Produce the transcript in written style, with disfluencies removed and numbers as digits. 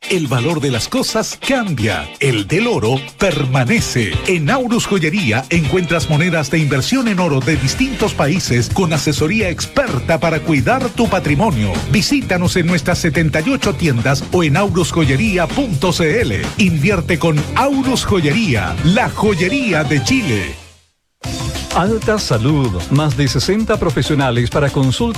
el valor de las cosas cambia, el del oro permanece. En Aurus Joyería encuentras monedas de inversión en oro de distintos países con asesoría experta para cuidar tu patrimonio. Visítanos en nuestras 78 tiendas o en aurusjoyería.cl. Invierte con Aurus Joyería, la joyería de Chile. Alta Salud, más de 60 profesionales para consultas